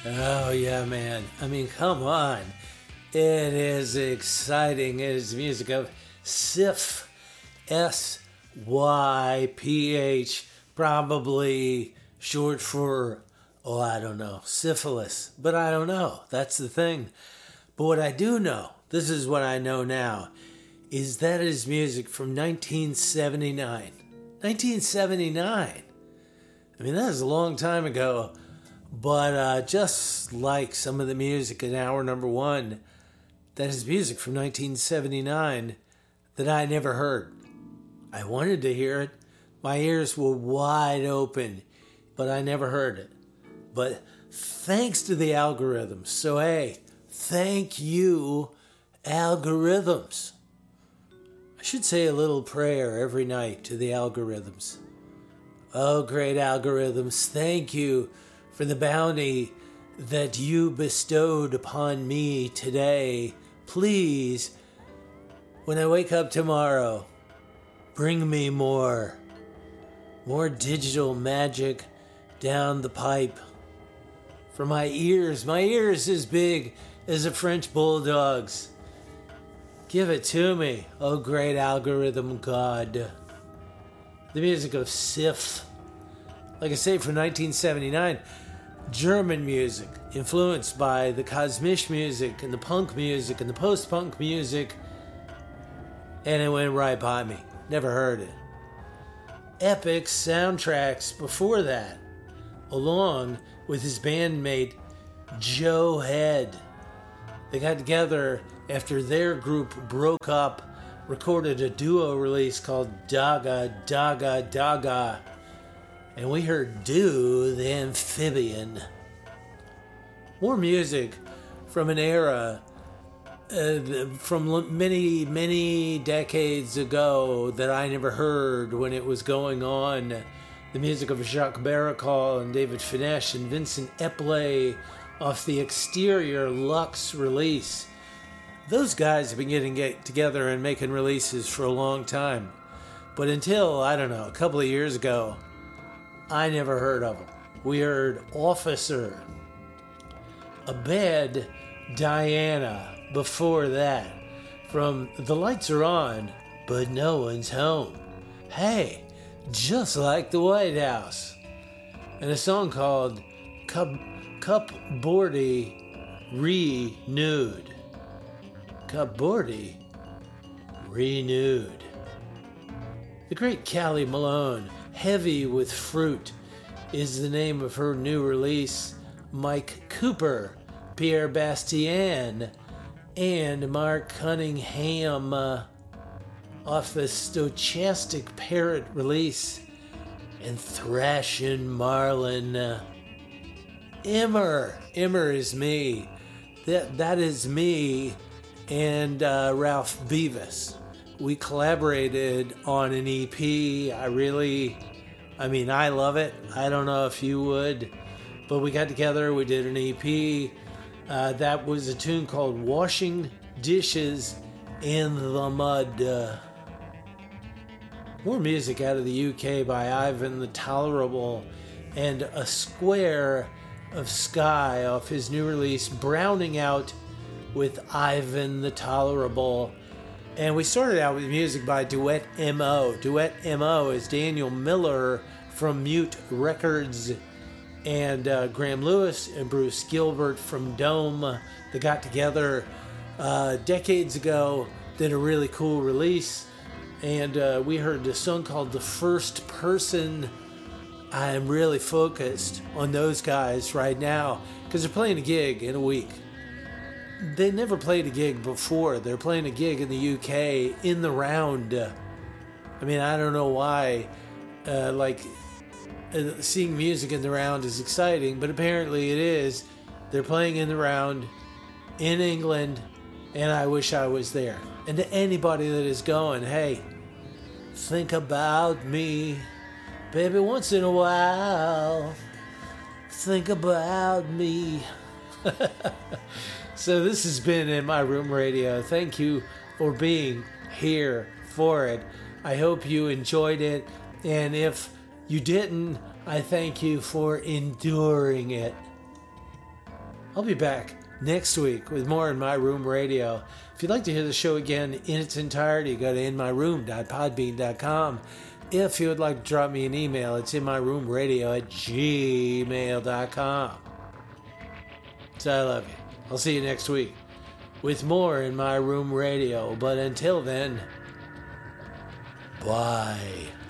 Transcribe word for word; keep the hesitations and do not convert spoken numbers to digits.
Oh, yeah, man. I mean, come on. It is exciting. It is music of Syph. S Y P H. Probably short for, oh, I don't know, syphilis. But I don't know. That's the thing. But what I do know, this is what I know now, is that is music from nineteen seventy-nine. nineteen seventy-nine. I mean, that was a long time ago. But uh, just like some of the music in hour number one, that is music from nineteen seventy-nine that I never heard. I wanted to hear it. My ears were wide open, but I never heard it. But thanks to the algorithms. So, hey, thank you, algorithms. I should say a little prayer every night to the algorithms. Oh, great algorithms, thank you for the bounty that you bestowed upon me today. Please, when I wake up tomorrow, bring me more. More digital magic down the pipe. For my ears, my ears as big as a French bulldog's. Give it to me, oh great algorithm god. The music of Syph. Like I say, from nineteen seventy-nine, German music, influenced by the Kosmish music and the punk music and the post-punk music, and it went right by me. Never heard it. Epic soundtracks before that, along with his bandmate Joe Head. They got together after their group broke up, recorded a duo release called Daga Daga Daga, and we heard Do the Amphibian. More music from an era uh, from many, many decades ago that I never heard when it was going on. The music of Jacques Baracol and David Finesse and Vincent Epley off the Exterior Lux release. Those guys have been getting get together and making releases for a long time. But until, I don't know, a couple of years ago, I never heard of them. We heard Officer, Abed Diana before that, from The Lights Are On, But No One's Home. Hey, just like the White House. And a song called Cup, Cup Bordy Renewed. Cup Bordy Renewed. The great Callie Malone, Heavy with Fruit, is the name of her new release. Mike Cooper, Pierre Bastien, and Mark Cunningham uh, off the Stochastic Parrot release, and Thrashin' Marlin. Uh, Immer, Immer is me. That that is me and uh, Ralph Beavis. We collaborated on an E P. I really, I mean, I love it. I don't know if you would, but we got together, we did an E P. Uh, that was a tune called Washing Dishes in the Mud. Uh, more music out of the U K by Ivan the Tolerable and A Square of Sky off his new release, Browning Out with Ivan the Tolerable. And we started out with music by Duet M O. Duet M O is Daniel Miller from Mute Records, and uh, Graham Lewis and Bruce Gilbert from Dome. They got together uh, decades ago, did a really cool release, and uh, we heard a song called The First Person. I am really focused on those guys right now because they're playing a gig in a week. They never played a gig before. They're playing a gig in the U K in the round. I mean, I don't know why, uh, like, uh, seeing music in the round is exciting, but apparently it is. They're playing in the round in England, and I wish I was there. And to anybody that is going, hey, think about me, baby, once in a while. Think about me. So this has been In My Room Radio. Thank you for being here for it. I hope you enjoyed it. And if you didn't, I thank you for enduring it. I'll be back next week with more In My Room Radio. If you'd like to hear the show again in its entirety, go to in my room dot podbean dot com. If you would like to drop me an email, it's inmyroomradio at gmail dot com. So I love you. I'll see you next week with more In My Room Radio. But until then, bye.